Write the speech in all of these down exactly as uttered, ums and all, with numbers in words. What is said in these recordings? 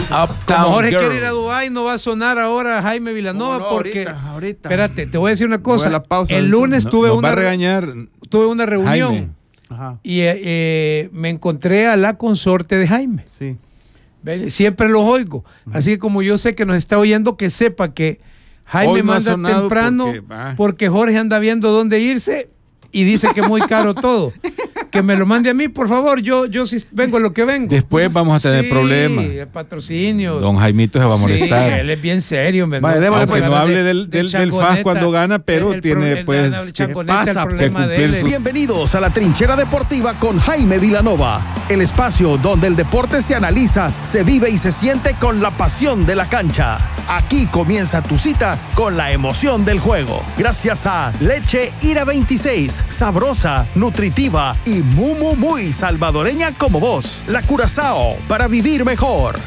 Como Jorge Girl. Quiere ir a Dubái, no va a sonar ahora Jaime Vilanova no, porque... Ahorita, ahorita. Espérate, te voy a decir una cosa. La pausa, el lunes no, tuve, una, va a regañar tuve una reunión y eh, me encontré a la consorte de Jaime. Sí. Siempre los oigo. Uh-huh. Así que como yo sé que nos está oyendo, que sepa que Jaime no manda temprano porque, porque Jorge anda viendo dónde irse y dice que es muy caro todo. Que me lo mande a mí, por favor. Yo, yo sí vengo a lo que vengo. Después vamos a tener sí, problemas. Patrocinios. Don Jaimito se va a molestar. Sí, él es bien serio. Vale, aunque pues, no hable del, del, del F A S cuando gana, pero el, tiene el, pues que pasa el problema de él. Bienvenidos a la Trinchera Deportiva con Jaime Vilanova. El espacio donde el deporte se analiza, se vive y se siente con la pasión de la cancha. Aquí comienza tu cita con la emoción del juego. Gracias a Leche Ira veintiséis, sabrosa, nutritiva y muy, muy, muy salvadoreña como vos. La Curazao, para vivir mejor.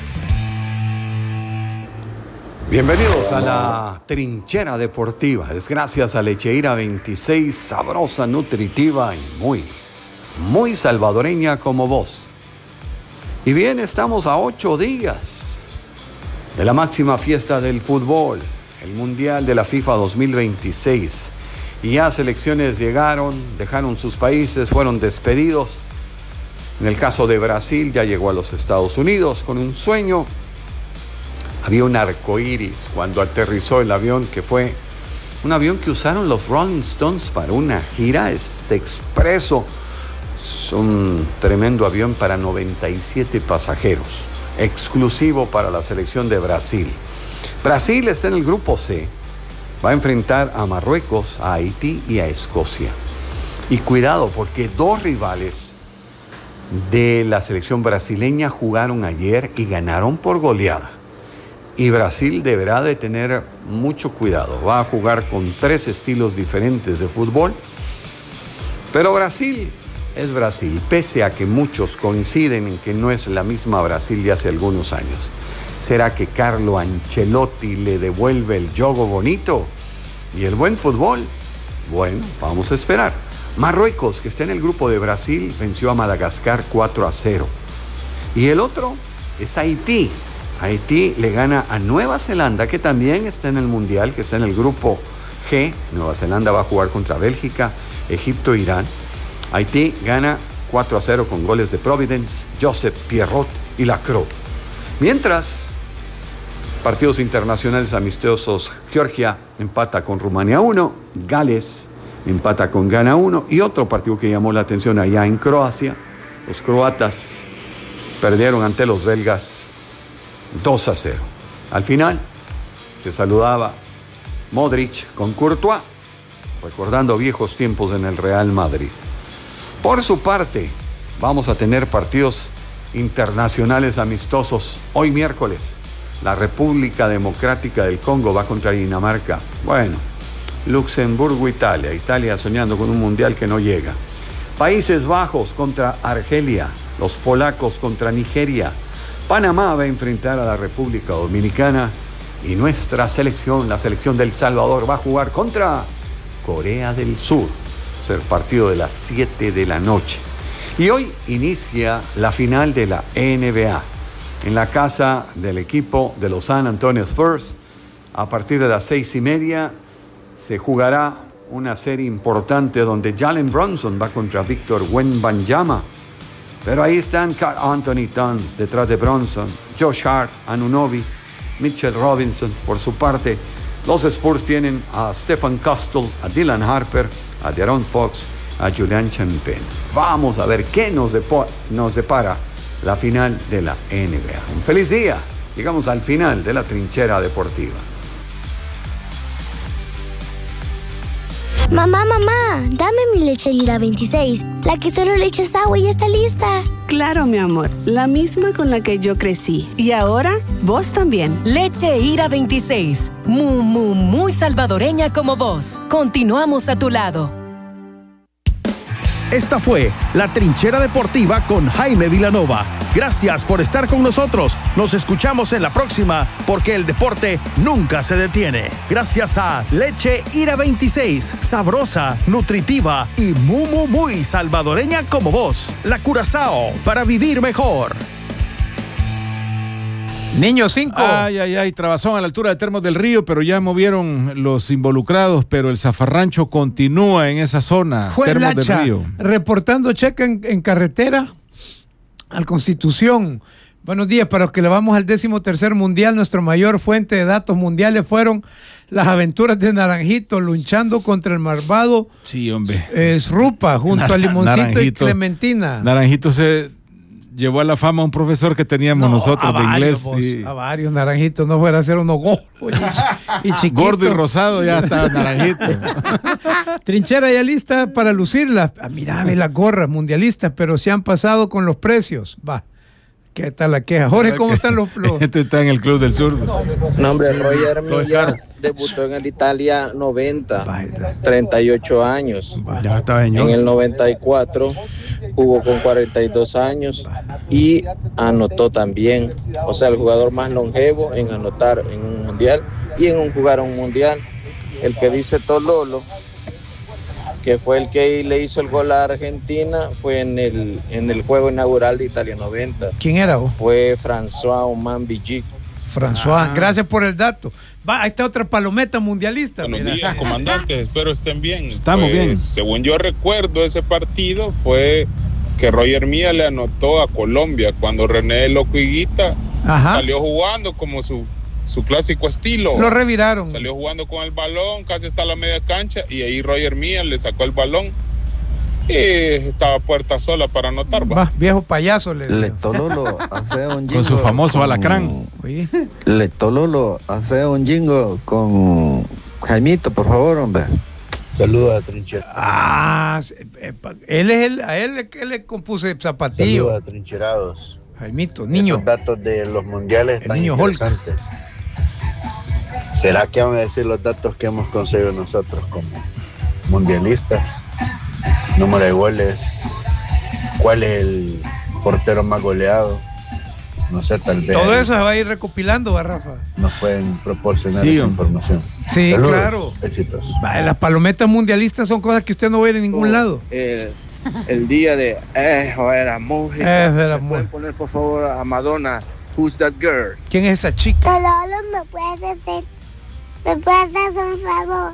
Bienvenidos a la Trinchera Deportiva. Es gracias a Leche Ira veintiséis, sabrosa, nutritiva y muy, muy salvadoreña como vos. Y bien, estamos a ocho días de la máxima fiesta del fútbol, el Mundial de la FIFA dos mil veintiséis. Y ya selecciones llegaron, dejaron sus países, fueron despedidos. En el caso de Brasil, ya llegó a los Estados Unidos con un sueño. Había un arcoíris cuando aterrizó el avión, que fue un avión que usaron los Rolling Stones para una gira. Es expreso. Es un tremendo avión para noventa y siete pasajeros. Exclusivo para la selección de Brasil. Brasil está en el grupo C. Va a enfrentar a Marruecos, a Haití y a Escocia. Y cuidado, porque dos rivales de la selección brasileña jugaron ayer y ganaron por goleada. Y Brasil deberá de tener mucho cuidado. Va a jugar con tres estilos diferentes de fútbol. Pero Brasil es Brasil, pese a que muchos coinciden en que no es la misma Brasil de hace algunos años. ¿Será que Carlo Ancelotti le devuelve el juego bonito y el buen fútbol? Bueno, vamos a esperar. Marruecos, que está en el grupo de Brasil, venció a Madagascar cuatro a cero. Y el otro es Haití. Haití le gana a Nueva Zelanda, que también está en el Mundial, que está en el grupo G. Nueva Zelanda va a jugar contra Bélgica, Egipto e Irán. Haití gana cuatro a cero con goles de Providence, Joseph Pierrot y Lacroix. Mientras, partidos internacionales amistosos, Georgia empata con Rumania uno, Gales empata con Ghana uno, y otro partido que llamó la atención allá en Croacia, los croatas perdieron ante los belgas dos a cero. Al final se saludaba Modric con Courtois, recordando viejos tiempos en el Real Madrid. Por su parte, vamos a tener partidos internacionales amistosos hoy miércoles. La República Democrática del Congo va contra Dinamarca. Bueno, Luxemburgo, Italia. Italia soñando con un mundial que no llega. Países Bajos contra Argelia. Los polacos contra Nigeria. Panamá va a enfrentar a la República Dominicana. Y nuestra selección, la selección del Salvador, va a jugar contra Corea del Sur. Es el partido de las siete de la noche. Y hoy inicia la final de la N B A. En la casa del equipo de los San Antonio Spurs, a partir de las seis y media, se jugará una serie importante donde Jalen Brunson va contra Víctor Wembanyama. Pero ahí están Karl Anthony Towns detrás de Brunson, Josh Hart, Anunoby, Mitchell Robinson. Por su parte, los Spurs tienen a Stephen Castle, a Dylan Harper, a De'Aaron Fox, a Julian Champagne. Vamos a ver qué nos, depo- nos depara la final de la N B A. Un feliz día. Llegamos al final de la Trinchera Deportiva. Mamá, mamá, dame mi leche Ira veintiséis, la que solo le echas agua y está lista. Claro, mi amor, la misma con la que yo crecí. Y ahora, vos también. Leche Ira veintiséis, muy, muy, muy salvadoreña como vos. Continuamos a tu lado. Esta fue la Trinchera Deportiva con Jaime Vilanova. Gracias por estar con nosotros. Nos escuchamos en la próxima, porque el deporte nunca se detiene. Gracias a Leche Ira veintiséis, sabrosa, nutritiva y muy, muy, muy salvadoreña como vos. La Curazao, para vivir mejor. Niño cinco. Ay, ay, ay, trabazón a la altura de Termos del Río, pero ya movieron los involucrados, pero el zafarrancho continúa en esa zona, Fue Termos Lacha, del Río. reportando cheque en, en carretera al Constitución. Buenos días, para los que le vamos al décimo tercer mundial, nuestra mayor fuente de datos mundiales fueron las aventuras de Naranjito luchando contra el malvado sí, hombre. Es Rupa, junto Nar- a Limoncito Naranjito, y Clementina. Naranjito se llevó a la fama a un profesor que teníamos no, nosotros de varios, inglés. Vos, y... A varios Naranjitos, no fuera a ser uno gordo y, y chiquito. Gordo y rosado ya estaba Naranjito. Trinchera ya lista para lucirla. Ah, mira, ve las gorras mundialistas, pero se han pasado con los precios. Va. ¿Qué tal la queja? Jorge, ¿cómo están los...? los... Este está en el Club del Sur. Nombre, Roger Milla debutó en el Italia noventa, treinta y ocho años. Ya estaba en el noventa y cuatro jugó con cuarenta y dos años y anotó también. O sea, el jugador más longevo en anotar en un mundial y en un jugar un mundial. El que dice Tololo, que fue el que le hizo el gol a Argentina, fue en el en el juego inaugural de Italia noventa. ¿Quién era vos? Fue François Oman Villic. François, ah. gracias por el dato. Va, ahí está otra palometa mundialista. Buenos mira. días, comandantes, espero estén bien. Estamos pues, bien. Según yo recuerdo, ese partido fue que Roger Milla le anotó a Colombia cuando René Loco Higuita Ajá. salió jugando como su su clásico estilo. Lo reviraron. Salió jugando con el balón, casi hasta la media cancha, y ahí Roger Milla le sacó el balón y estaba puerta sola para anotar. Va, va viejo payaso. Le, le Tololo hace un jingo con su famoso con... alacrán. ¿Sí? Le Tololo hace un jingo con Jaimito, por favor, hombre. Saludos a Trinchera. Ah, él es el, a él que le compuse zapatillo. Saludos a Trincherados. Jaimito, niño. Esos datos de los mundiales están interesantes. Hulk. ¿Será que van a decir los datos que hemos conseguido nosotros como mundialistas? Número de goles, cuál es el portero más goleado, no sé, tal vez. Todo eso se va a ir recopilando, ¿va, Rafa? Nos pueden proporcionar sí, esa información. Sí, Saludos, claro. Éxitos. Va, las palometas mundialistas son cosas que usted no va a ir en ningún oh, lado. El, el día de Eso era música. Eso era ¿Me pueden poner, por favor, a Madonna, Who's That Girl? ¿Quién es esa chica? Tololo, ¿me puedes hacer, me puedes hacer un favor?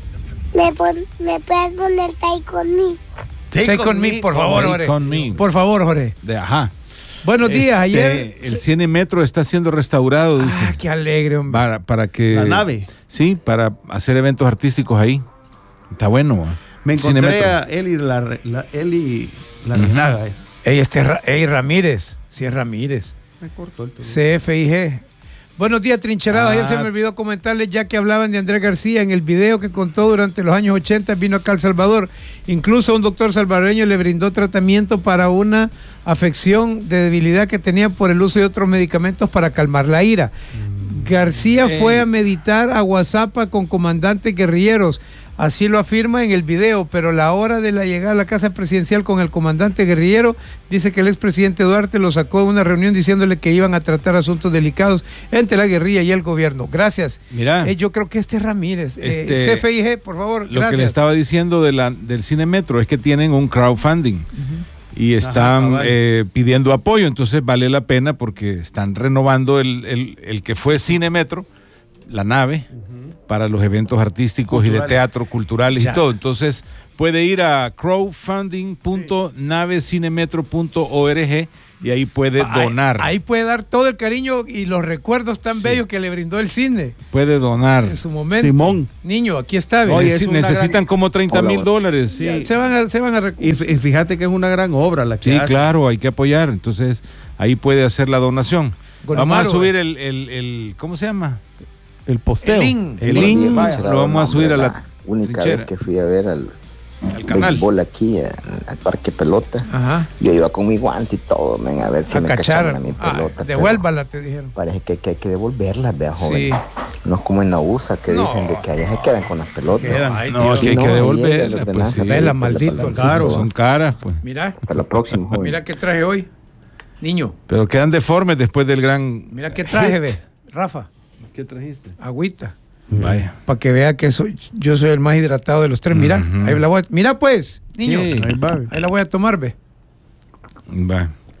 Me, pon, me puedes poner Take On Me. Take, take on, on me, por favor, Jorge. Con me. Por favor, Jorge. De, ajá. Buenos días, este, ayer. El Cinemetro está siendo restaurado, dice. Ah, qué alegre, hombre. Para, para que. La nave. Sí, para hacer eventos artísticos ahí. Está bueno. Me encontré Cinemetro. a Eli, la, la, Eli la uh-huh. Renaga. Es. Ey, este, ey, Ramírez. Sí, es Ramírez. Me cortó el teléfono. C F I G. Buenos días, Trincherados. Ah. Ayer se me olvidó comentarles, ya que hablaban de Andrés García, en el video que contó durante los años ochenta, vino acá a El Salvador. Incluso un doctor salvadoreño le brindó tratamiento para una afección de debilidad que tenía por el uso de otros medicamentos para calmar la ira. Mm. García eh. fue a meditar a Guazapa con comandantes guerrilleros. Así lo afirma en el video, pero a la hora de la llegada a la casa presidencial con el comandante guerrillero, dice que el expresidente Duarte lo sacó de una reunión diciéndole que iban a tratar asuntos delicados entre la guerrilla y el gobierno. Gracias. Mira, eh, yo creo que este es Ramírez. Este, eh, C F I G, por favor. Lo gracias. que le estaba diciendo de la, del Cinemetro es que tienen un crowdfunding. Uh-huh. Y están Ajá, eh, pidiendo apoyo, entonces vale la pena porque están renovando el, el, el que fue Cinemetro, la nave, uh-huh. para los eventos artísticos culturales. Y de teatro, culturales ya. Y todo. Entonces puede ir a crowdfunding punto navecinemetro punto org y ahí puede ahí, donar. Ahí puede dar todo el cariño y los recuerdos tan sí. bellos que le brindó el cine. Puede donar. En su momento. Simón. Niño, aquí está. Oye, es necesitan gran... como treinta mil dólares. Sí. Se van a, se van a recu- y, y fíjate que es una gran obra la que Sí, hace. Claro, hay que apoyar. Entonces ahí puede hacer la donación. Bueno, vamos Maro, a subir el, el, el, ¿cómo se llama? El posteo. El link. El link lo vamos a subir a la única trinchera. Vez que fui a ver al, al canal béisbol aquí al, al parque pelota. Ajá. Yo iba con mi guante y todo, men, a ver si a me cachar. cacharon a mi pelota. Ah, devuélvala, te dijeron. Parece que, que hay que devolverla, vea, joven. Sí. No es como en la U S A que no. dicen de que allá se quedan con las pelotas. Quedan. Ay, no, que hay que devolverla. Pues sí, vela, maldito. Claro, son caras, pues. Mira. Hasta la próxima, joven. Mira qué traje hoy, niño. Pero quedan deformes después del gran. Mira qué traje, ve, Rafa. ¿Qué trajiste? Agüita. Vaya. Para que vea que soy, yo soy el más hidratado de los tres. Mira, uh-huh. ahí la voy a, mira pues, niño. Sí. Ahí, ahí la voy a tomar, ve. Va.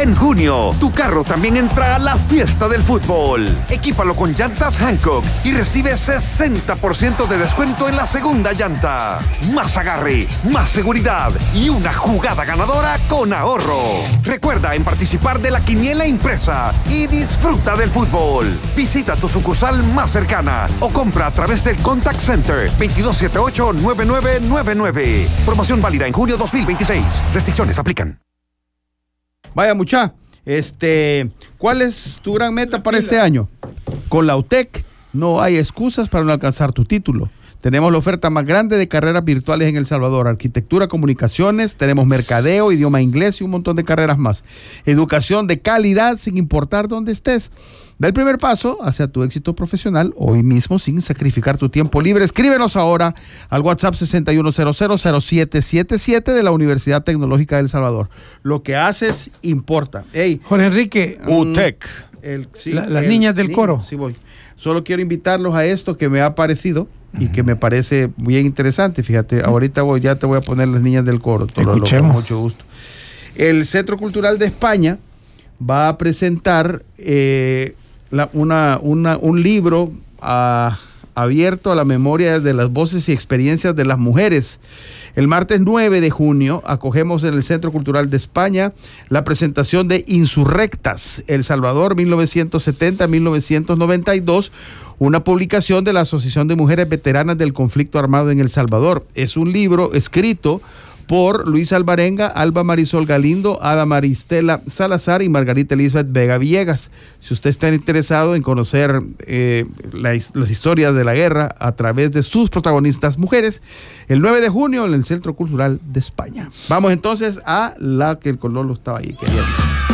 En junio, tu carro también entra a la fiesta del fútbol. Equípalo con llantas Hankook y recibe sesenta por ciento de descuento en la segunda llanta. Más agarre, más seguridad y una jugada ganadora con ahorro. Recuerda en participar de la quiniela impresa y disfruta del fútbol. Visita tu sucursal más cercana o compra a través del Contact Center veintidós setenta y ocho, noventa y nueve noventa y nueve. Promoción válida en junio dos mil veintiséis. Restricciones aplican. Vaya mucha, este, ¿cuál es tu gran meta para este año? Con la U T E C no hay excusas para no alcanzar tu título. Tenemos la oferta más grande de carreras virtuales en El Salvador. Arquitectura, comunicaciones, tenemos mercadeo, idioma inglés y un montón de carreras más. Educación de calidad sin importar dónde estés. Da el primer paso hacia tu éxito profesional hoy mismo sin sacrificar tu tiempo libre. Escríbenos ahora al WhatsApp sesenta y uno cero cero, cero siete siete siete de la Universidad Tecnológica de El Salvador. Lo que haces importa. Hey, Jorge Enrique, U T E C. El, sí, la, las el, niñas del niño, coro. Sí voy. Solo quiero invitarlos a esto que me ha parecido y que me parece bien interesante. Fíjate, ahorita voy, ya te voy a poner las niñas del coro. Todo Escuchemos. Lo, con mucho gusto. El Centro Cultural de España va a presentar eh, la, una, una, un libro a, abierto a la memoria de las voces y experiencias de las mujeres. El martes nueve de junio acogemos en el Centro Cultural de España la presentación de Insurrectas, El Salvador mil novecientos setenta a mil novecientos noventa y dos, una publicación de la Asociación de Mujeres Veteranas del Conflicto Armado en El Salvador. Es un libro escrito por Luis Alvarenga, Alba Marisol Galindo, Ada Maristela Salazar y Margarita Elizabeth Vega Villegas. Si usted está interesado en conocer eh, la, las historias de la guerra a través de sus protagonistas mujeres, el nueve de junio en el Centro Cultural de España. Vamos entonces a la que el Cololo estaba ahí queriendo.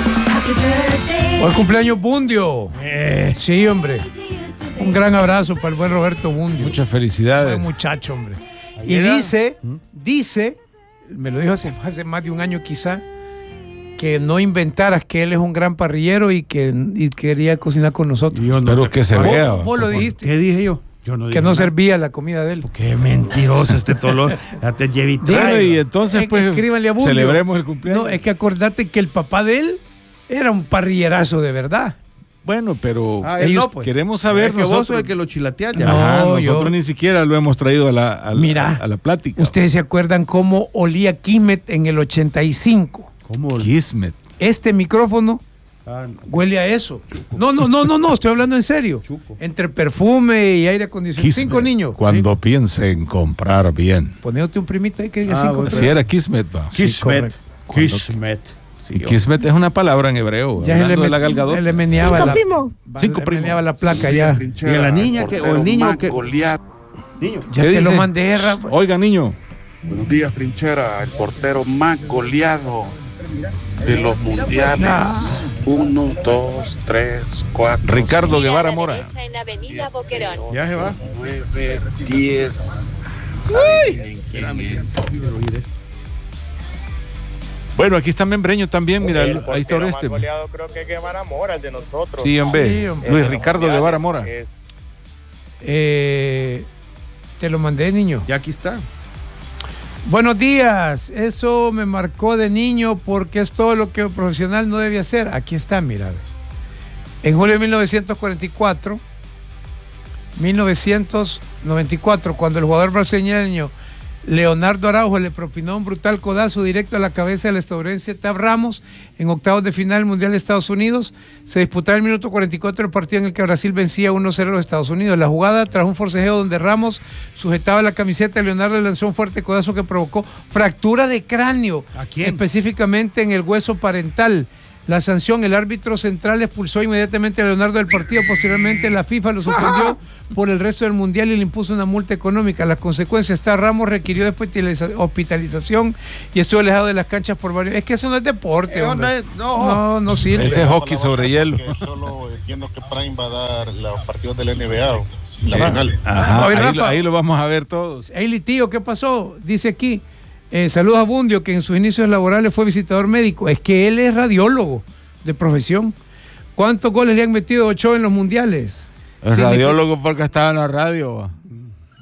Hoy cumpleaños Bundio. Eh, sí, hombre. Un gran abrazo para el buen Roberto Bundio. Muchas felicidades. Buen muchacho, hombre. Y dice, dice, me lo dijo hace, hace más de un año quizá, que no inventaras que él es un gran parrillero y que y quería cocinar con nosotros. No, pero que se vea. Vos, vos lo dijiste. ¿Qué dije yo? Yo no que no nada. Servía la comida de él. Qué mentiroso este tolón. Ya te llevé. Bueno, y entonces es, pues escríbanle a Bundio. Celebremos el cumpleaños. No, es que acordate que el papá de él era un parrillerazo de verdad. Bueno, pero ah, ellos no, pues. Queremos saber. Es que nosotros, vos sos el que lo chilateas ya. No, Ajá, nosotros yo, ni siquiera lo hemos traído a la, a, mira, a, a la plática. ¿Ustedes se acuerdan cómo olía Kismet en el ochenta y cinco? ¿Cómo? Kismet. Este micrófono ah, no. huele a eso. No, no, no, no, no, estoy hablando en serio. Chuco. Entre perfume y aire acondicionado. Kismet, cinco niños. Cuando ¿sí? Piense en comprar bien. Ponéote un primito ahí que diga ah, cinco. Bueno, si era Kismet, va. Kismet. Sí, Kismet. Sí, Kismet es una palabra en hebreo. Ya hablando le, de la Galgadot. Le meneaba la, Cinco le meneaba la placa ya. Y a la niña que, o el niño que. Niño. Ya te dice? Lo mandé. Oiga, niño. Buenos días, Trinchera. El portero más goleado de los mundiales. Ah. Uno, dos, tres, cuatro. Ricardo Guevara Mora. Ya se va. Nueve, diez. Adivinen quién es. Bueno, aquí está Membreño también, mira, el ahí está Oreste. El más goleado creo que es Guevara Mora, el de nosotros. Sí, hombre, sí, hombre. Luis Ricardo Guevara Mora. Es... Eh, te lo mandé, niño. Ya aquí está. Buenos días, eso me marcó de niño porque es todo lo que un profesional no debe hacer. Aquí está, mira. En julio de mil novecientos cuarenta y cuatro, mil novecientos noventa y cuatro, cuando el jugador brasileño Leonardo Araujo le propinó un brutal codazo directo a la cabeza del estadounidense Tab Ramos en octavos de final del Mundial de Estados Unidos. Se disputaba el minuto cuarenta y cuatro el partido en el que Brasil vencía uno cero a los Estados Unidos. La jugada, tras un forcejeo donde Ramos sujetaba la camiseta, Leonardo le lanzó un fuerte codazo que provocó fractura de cráneo. ¿A quién? Específicamente en el hueso parental. La sanción, el árbitro central expulsó inmediatamente a Leonardo del partido. Posteriormente la FIFA lo suspendió por el resto del Mundial y le impuso una multa económica. Las consecuencias, está Ramos requirió después hospitalización y estuvo alejado de las canchas por varios... Es que eso no es deporte, no, no, no, no, no sirve. Ese es hockey sobre hielo. Solo entiendo que Prime va a dar los partidos del N B A, la final. Ajá, ahí, ahí, lo, ahí lo vamos a ver todos. Eili, tío, ¿qué pasó? Dice aquí... Eh, saludos a Bundio, que en sus inicios laborales fue visitador médico. Es que él es radiólogo de profesión. ¿Cuántos goles le han metido a Ochoa en los mundiales? Es radiólogo porque estaba en la radio. No,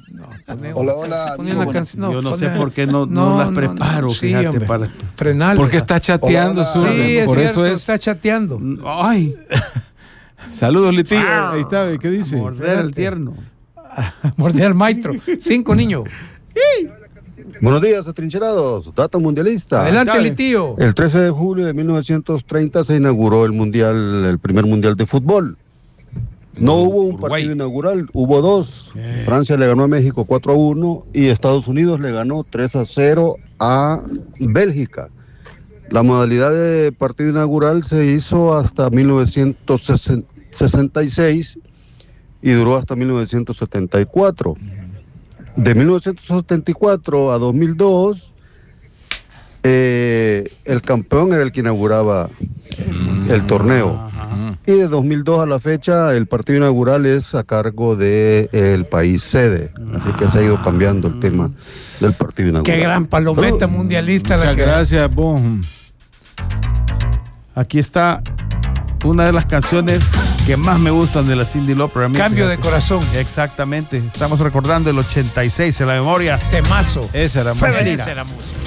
Hola, hola. No, yo no ponía, sé por qué no, no, no las preparo, no, sí, fíjate, hombre, para frenar. Porque está chateando, hola, hola. Sí, por es eso cierto, es. Está chateando. Ay. Saludos, Litillo. Ahí está, ¿qué dice? Morder el tierno. Morder al maestro. Cinco niños. Buenos días, atrincherados. Dato mundialista. Adelante, Dale. Litillo. El trece de julio de mil novecientos treinta se inauguró el mundial, el primer mundial de fútbol. No hubo un Uruguay. partido inaugural, hubo dos. Eh. Francia le ganó a México cuatro a uno y Estados Unidos le ganó tres a cero a Bélgica. La modalidad de partido inaugural se hizo hasta mil novecientos sesenta y seis y duró hasta mil novecientos setenta y cuatro. De mil novecientos setenta y cuatro a dos mil dos, eh, el campeón era el que inauguraba mm. el torneo. Ajá. Y de dos mil dos a la fecha, el partido inaugural es a cargo del de país sede. Así que se ha ido cambiando el tema del partido inaugural. Qué gran palometa oh. mundialista. Muchas la que... gracias, Boom. Aquí está una de las canciones que más me gustan de la Cyndi Lauper. Cambio de corazón. Exactamente. Estamos recordando el ochenta y seis en la memoria. Temazo. Esa era música. Esa era música.